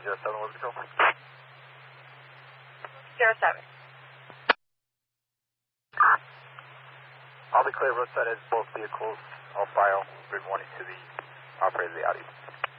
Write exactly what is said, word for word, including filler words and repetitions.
zero seven, what control? Zero seven. I'll be clear roadside as both vehicles. I'll file written warning to the operator of the Audi.